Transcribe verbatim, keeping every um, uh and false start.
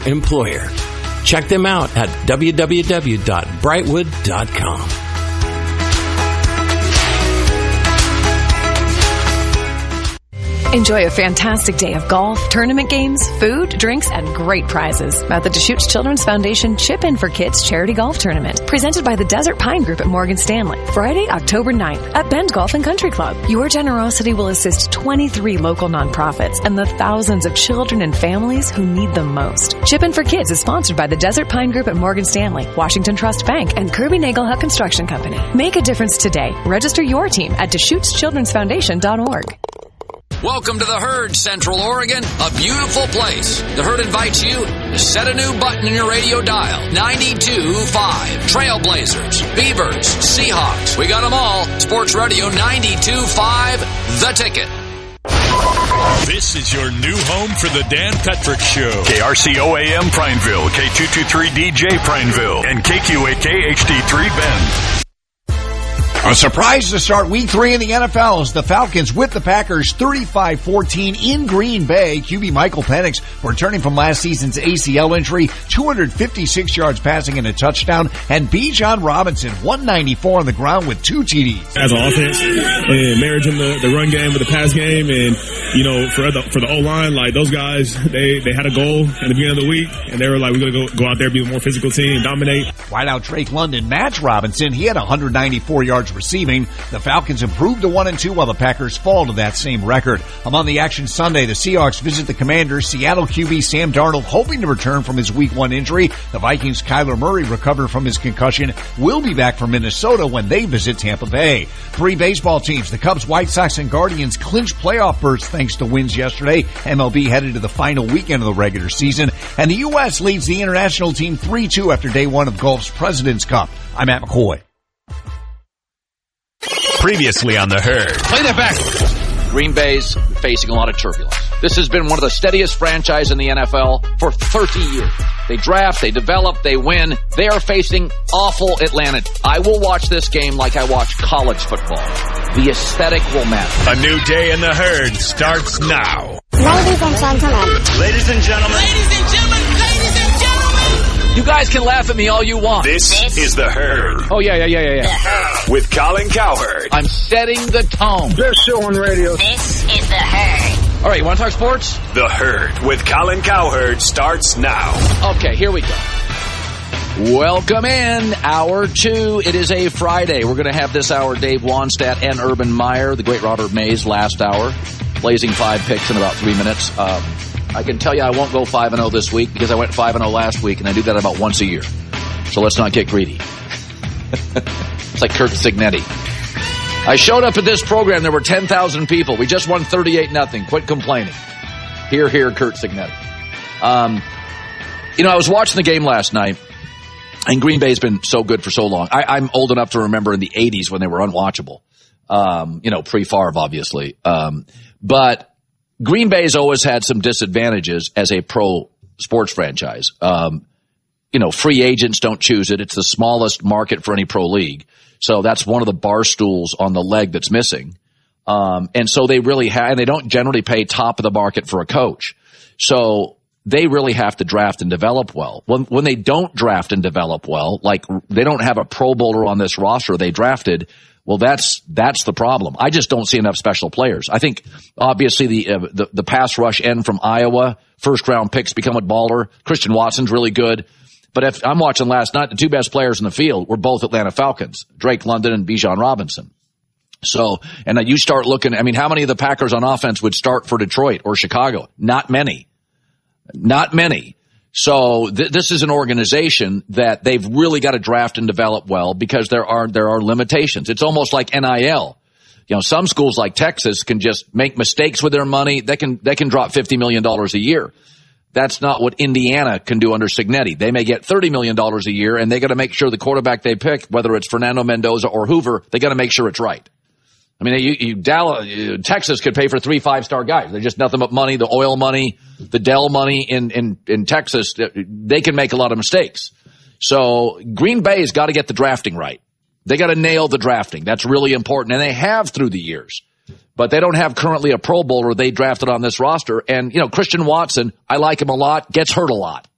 employer. Check them out at w w w dot brightwood dot com. Enjoy a fantastic day of golf, tournament games, food, drinks, and great prizes at the Deschutes Children's Foundation Chip In for Kids Charity Golf Tournament, presented by the Desert Pine Group at Morgan Stanley, Friday, October ninth at Bend Golf and Country Club. Your generosity will assist twenty-three local nonprofits and the thousands of children and families who need them most. Chip In for Kids is sponsored by the Desert Pine Group at Morgan Stanley, Washington Trust Bank, and Kirby Nagelhut Construction Company. Make a difference today. Register your team at Deschutes Children's Foundation dot org. Welcome to the Herd, Central Oregon, a beautiful place. The Herd invites you to set a new button in your radio dial. ninety-two point five. Trailblazers, Beavers, Seahawks. We got them all. Sports Radio ninety-two point five, The Ticket. This is your new home for the Dan Cuthbert Show. K R C O A M Prineville, K two twenty-three D J Prineville, and K Q A K H D three Bend. A surprise to start week three in the N F L as the Falcons whip the Packers thirty-five fourteen in Green Bay. Q B Michael Penix returning from last season's A C L injury, two hundred fifty-six yards passing and a touchdown, and Bijan Robinson, one ninety-four on the ground with two T Ds. As an offense, and marrying the, the run game with the pass game, and, you know, for the, for the O-line, like, those guys, they, they had a goal in the beginning of the week, and they were like, we're going to go, go out there, be a more physical team, dominate. Wideout Drake London matched Robinson. He had one hundred ninety-four yards receiving. The Falcons improved to one and two while the Packers fall to that same record. Among the action Sunday, the Seahawks visit the Commanders. Seattle Q B Sam Darnold hoping to return from his week one injury. The Vikings' Kyler Murray recovered from his concussion will be back for Minnesota when they visit Tampa Bay. Three baseball teams, the Cubs, White Sox, and Guardians clinch playoff berths thanks to wins yesterday. M L B headed to the final weekend of the regular season. And the U S leads the international team three two after day one of golf's President's Cup. I'm Matt McCoy. Previously on the Herd. Play that back. Green Bay's facing a lot of turbulence. This has been one of the steadiest franchises in the N F L for thirty years. They draft, they develop, they win. They are facing awful Atlanta. I will watch this game like I watch college football. The aesthetic will matter. A new day in the Herd starts now. Ladies and gentlemen. Ladies and gentlemen. Ladies and gentlemen. Ladies and gentlemen. You guys can laugh at me all you want. This, this is the Herd. Oh, yeah, yeah, yeah, yeah, yeah. With Colin Cowherd. I'm setting the tone. Best show on radio. This is the Herd. All right, you want to talk sports? The Herd with Colin Cowherd starts now. Okay, here we go. Welcome in, hour two. It is a Friday. We're going to have this hour Dave Wannstedt and Urban Meyer, the great Robert Mays last hour, blazing five picks in about three minutes. Um, I can tell you I won't go five and oh this week because I went five and oh last week, and I do that about once a year. So let's not get greedy. It's like Kurt Signetti. I showed up at this program. There were ten thousand people. We just won thirty-eight nothing. Quit complaining. Hear, hear, Kurt Signetti. Um, you know, I was watching the game last night, and Green Bay's been so good for so long. I, I'm old enough to remember in the eighties when they were unwatchable. Um, you know, pre-Favre, obviously. Um, but Green Bay's always had some disadvantages as a pro sports franchise. Um, you know, free agents don't choose it. It's the smallest market for any pro league. So that's one of the bar stools on the leg that's missing. Um, and so they really have, and they don't generally pay top of the market for a coach. So they really have to draft and develop well. When, when they don't draft and develop well, like they don't have a Pro Bowler on this roster they drafted, well, that's, that's the problem. I just don't see enough special players. I think obviously the, uh, the, the pass rush end from Iowa, first round picks become a baller. Christian Watson's really good. But if I'm watching last night, the two best players in the field were both Atlanta Falcons, Drake London and Bijan Robinson. So, and then you start looking, I mean, how many of the Packers on offense would start for Detroit or Chicago? Not many. Not many. So th- this is an organization that they've really got to draft and develop well because there are, there are limitations. It's almost like N I L. You know, some schools like Texas can just make mistakes with their money. They can, they can drop fifty million dollars a year. That's not what Indiana can do under Signetti. They may get thirty million dollars a year, and they got to make sure the quarterback they pick, whether it's Fernando Mendoza or Hoover, they got to make sure it's right. I mean, you, you, Dallas, you, Texas could pay for three five-star guys. They're just nothing but money, the oil money, the Dell money in, in, in Texas. They can make a lot of mistakes. So Green Bay's got to get the drafting right. They got to nail the drafting. That's really important, and they have through the years. But they don't have currently a Pro Bowler they drafted on this roster. And, you know, Christian Watson, I like him a lot, gets hurt a lot.